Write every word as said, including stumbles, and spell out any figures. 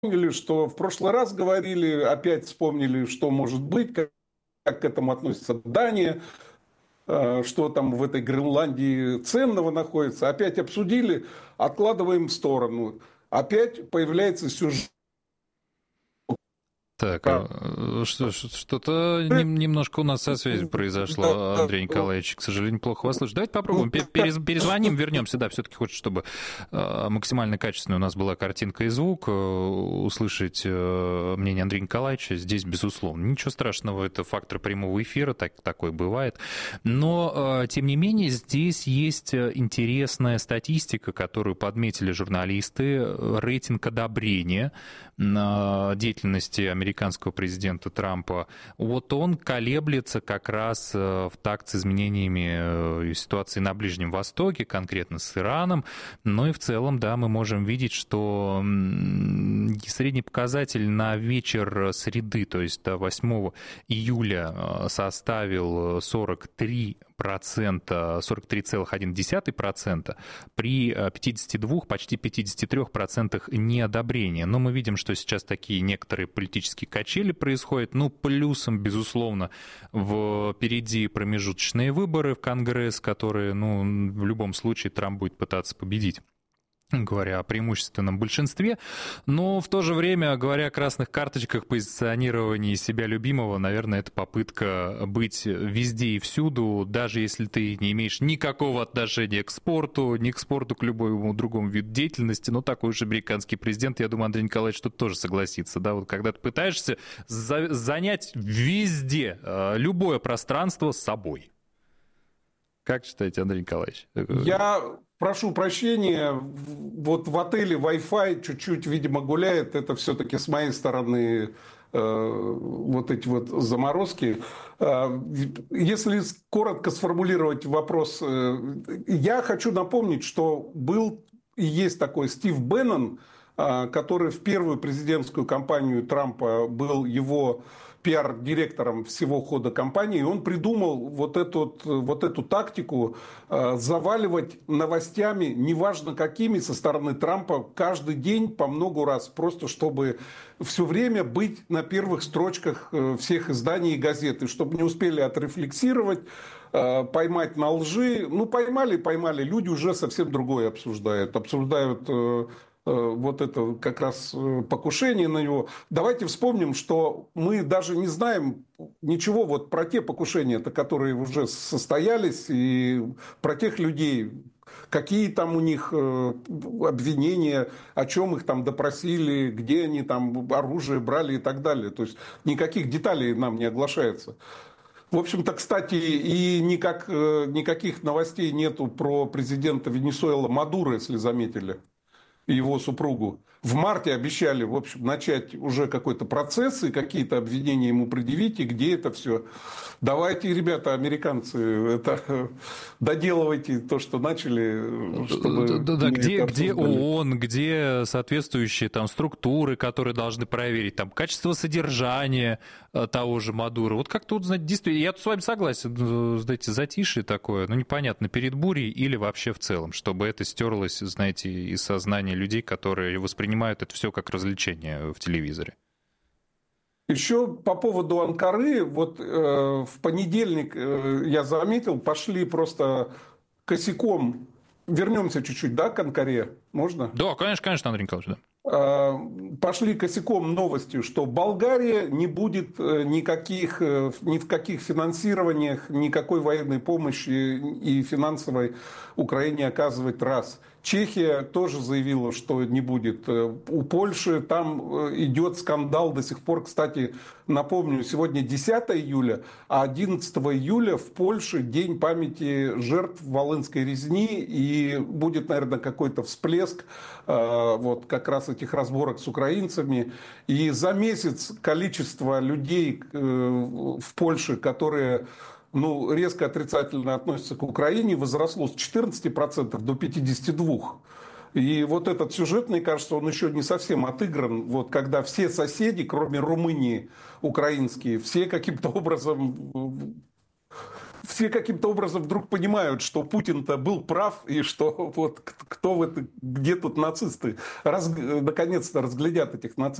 вспомнили, что в прошлый раз говорили, опять вспомнили, что может быть, как, как к этому относится Дания, э, что там в этой Гренландии ценного находится. Опять обсудили, откладываем в сторону. Опять появляется сюжет. Так, а, что, что-то немножко у нас со связью произошло, Андрей Николаевич. К сожалению, плохо вас слышать. Давайте попробуем. Перезвоним, вернемся. Да, все-таки хочется, чтобы максимально качественная у нас была картинка и звук. Услышать мнение Андрея Николаевича здесь, безусловно. Ничего страшного, это фактор прямого эфира, так, такое бывает. Но, тем не менее, здесь есть интересная статистика, которую подметили журналисты. Рейтинг одобрения на деятельности американского президента Трампа, вот он колеблется как раз в такт с изменениями ситуации на Ближнем Востоке, конкретно с Ираном. Ну и в целом, да, мы можем видеть, что средний показатель на вечер среды, то есть до восьмого июля, составил сорок три процента, сорок три целых одна десятая процента при пятидесяти двух, почти пятидесяти трёх процентах неодобрения. Но мы видим, что сейчас такие некоторые политические качели происходят. Ну, плюсом, безусловно, впереди промежуточные выборы в Конгресс, которые, ну, в любом случае Трамп будет пытаться победить, говоря о преимущественном большинстве, но в то же время, говоря о красных карточках, позиционировании себя любимого, наверное, это попытка быть везде и всюду, даже если ты не имеешь никакого отношения к спорту, ни к спорту, к любому другому виду деятельности, но такой уж американский президент, я думаю, Андрей Николаевич тут тоже согласится, да, вот когда ты пытаешься за- занять везде любое пространство собой. Как считаете, Андрей Николаевич? Я прошу прощения, вот в отеле Wi-Fi чуть-чуть, видимо, гуляет. Это все-таки с моей стороны э, вот эти вот заморозки. Э, если коротко сформулировать вопрос, э, я хочу напомнить, что был и есть такой Стив Беннон, э, который в первую президентскую кампанию Трампа был его пиар-директором всего хода кампании, и он придумал вот эту, вот эту тактику э, заваливать новостями, неважно какими, со стороны Трампа, каждый день по много раз, просто чтобы все время быть на первых строчках э, всех изданий и газет, и чтобы не успели отрефлексировать, э, поймать на лжи. Ну, поймали, поймали, люди уже совсем другое обсуждают. Обсуждают... Э, вот это как раз покушение на него. Давайте вспомним, что мы даже не знаем ничего вот про те покушения, которые уже состоялись, и про тех людей, какие там у них обвинения, о чем их там допросили, где они там оружие брали и так далее. То есть никаких деталей нам не оглашается. В общем-то, кстати, и никак, никаких новостей нету про президента Венесуэлы Мадуро, если заметили, и его супругу. В марте обещали, в общем, начать уже какой-то процесс и какие-то обвинения ему предъявить, и где это все. Давайте, ребята, американцы, это, доделывайте то, что начали, чтобы... Да, да, где, где ООН, где соответствующие там структуры, которые должны проверить там качество содержания того же Мадуро. Вот как-то вот, знаете, действительно, я с вами согласен, знаете, затишье такое, ну, непонятно, перед бурей или вообще в целом, чтобы это стерлось, знаете, из сознания людей, которые воспринимают это все как развлечение в телевизоре. Еще по поводу Анкары, вот э, в понедельник э, я заметил, пошли просто косяком. Вернемся чуть-чуть, да, к Анкаре? Можно? Да, конечно, конечно, Андрей Николаевич, да. Пошли косяком новости, что Болгария не будет никаких, ни в каких финансированиях, никакой военной помощи и финансовой Украине оказывать, раз. Чехия тоже заявила, что не будет. У Польши там идет скандал до сих пор. Кстати, напомню, сегодня десятое июля, а одиннадцатого июля в Польше день памяти жертв Волынской резни. И будет, наверное, какой-то всплеск вот как раз этих разборок с украинцами. И за месяц количество людей в Польше, которые... ну, резко отрицательно относятся к Украине, возросло с четырнадцати процентов до пятидесяти двух процентов. И вот этот сюжет, мне кажется, он еще не совсем отыгран. Вот когда все соседи, кроме Румынии, украинские, все каким-то образом все каким-то образом вдруг понимают, что Путин-то был прав, и что вот кто в это, где тут нацисты, раз, наконец-то разглядят этих нацистов.